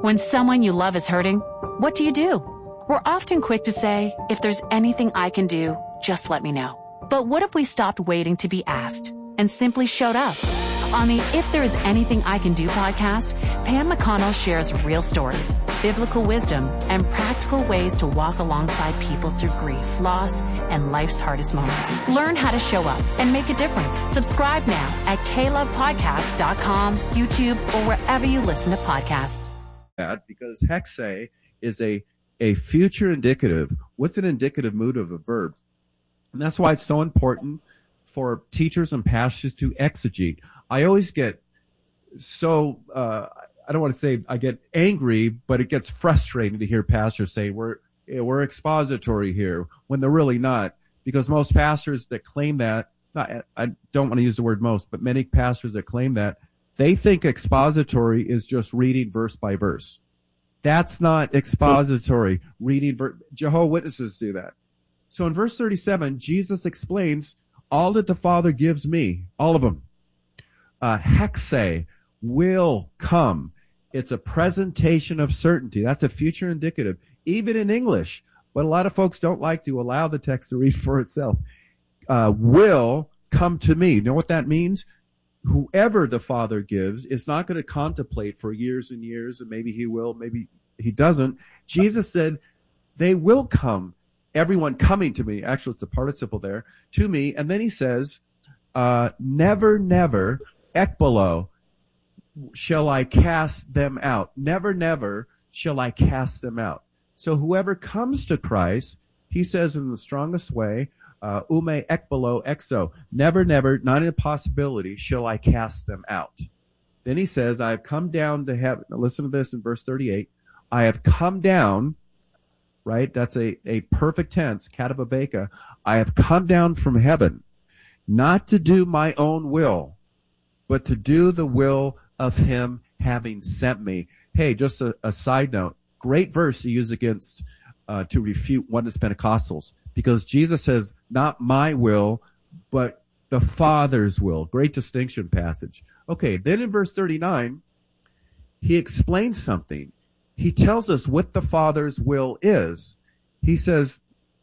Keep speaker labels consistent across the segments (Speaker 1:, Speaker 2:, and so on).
Speaker 1: When someone you love is hurting, what do? We're often quick to say, if there's anything I can do, just let me know. But what if we stopped waiting to be asked and simply showed up? On the If There Is Anything I Can Do podcast, Pam McConnell shares real stories, biblical wisdom, and practical ways to walk alongside people through grief, loss, and life's hardest moments. Learn how to show up and make a difference. Subscribe now at klovepodcast.com, YouTube, or wherever you listen to podcasts.
Speaker 2: Because hexe is a future indicative with an indicative mood of a verb. And that's why it's so important for teachers and pastors to exegete. I always get so, I don't want to say I get angry, but it gets frustrating to hear pastors say we're expository here when they're really not. Because most pastors that claim that, I don't want to use the word most, but many pastors that claim that, they think expository is just reading verse by verse. That's not expository. Jehovah's Witnesses do that. So in verse 37, Jesus explains all that the Father gives me, all of them. Hexe will come. It's a presentation of certainty. That's a future indicative, even in English. But a lot of folks don't like to allow the text to read for itself. Will come to me. You know what that means? Whoever the Father gives is not going to contemplate for years and years, and maybe he will, maybe he doesn't. Jesus said, they will come, everyone coming to me. Actually, it's a participle there, to me. And then he says, never, never, ekbalo, shall I cast them out. Never, never shall I cast them out. So whoever comes to Christ, he says in the strongest way, ume ekbalo exo, never, never, not in a possibility, shall I cast them out. Then he says, I have come down to heaven. Now listen to this in verse 38. I have come down, right? That's a perfect tense, katababeka. I have come down from heaven, not to do my own will, but to do the will of him having sent me. Hey, just a side note. Great verse to use against, to refute oneness Pentecostals. Because Jesus says, not my will, but the Father's will. Great distinction passage. Okay, then in verse 39, he explains something. He tells us what the Father's will is. He says,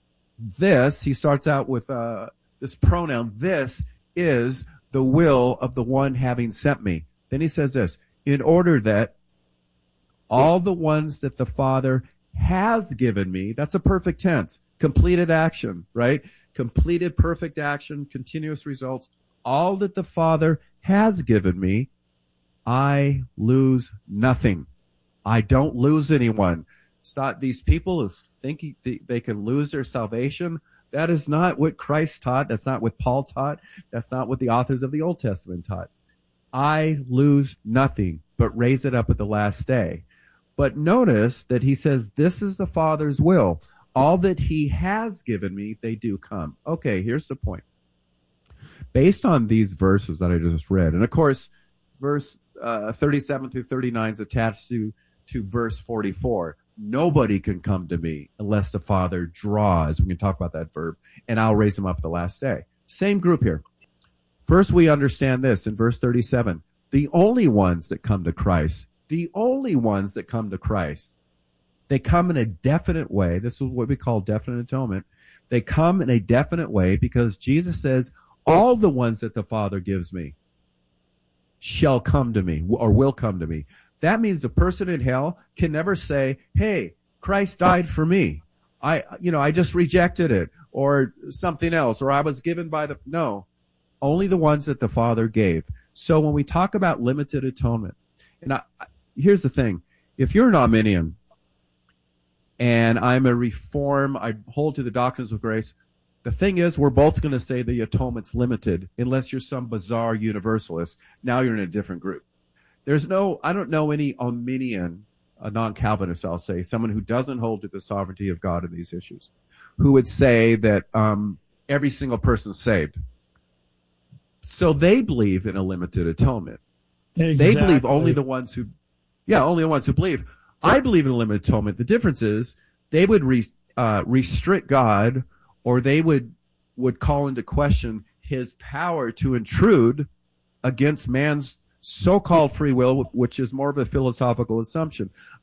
Speaker 2: he starts out with this pronoun, this is the will of the one having sent me. Then he says this, in order that all the ones that the Father has given me, that's a perfect tense. Completed action, right? Completed perfect action, continuous results. All that the Father has given me, I lose nothing. I don't lose anyone. It's not these people who think they can lose their salvation. That is not what Christ taught. That's not what Paul taught. That's not what the authors of the Old Testament taught. I lose nothing, but raise it up at the last day. But notice that he says, this is the Father's will. All that he has given me, they do come. Okay, here's the point. Based on these verses that I just read, and of course, verse 37 through 39 is attached to verse 44. Nobody can come to me unless the Father draws. We can talk about that verb, and I'll raise him up the last day. Same group here. First, we understand this in verse 37. The only ones that come to Christ, they come in a definite way. This is what we call definite atonement. They come in a definite way because Jesus says, all the ones that the Father gives me shall come to me or will come to me. That means the person in hell can never say, hey, Christ died for me. I just rejected it or something else, or I was given by no, only the ones that the Father gave. So when we talk about limited atonement, and here's the thing. If you're an Arminian, and I'm a Reform, I hold to the doctrines of grace. The thing is, we're both going to say the atonement's limited, unless you're some bizarre universalist. Now you're in a different group. I don't know any Arminian, a non-Calvinist, I'll say, someone who doesn't hold to the sovereignty of God in these issues, who would say that every single person's saved. So they believe in a limited atonement. Exactly. They believe only the ones who believe. I believe in a limited atonement. The difference is they would restrict God, or they would call into question his power to intrude against man's so-called free will, which is more of a philosophical assumption.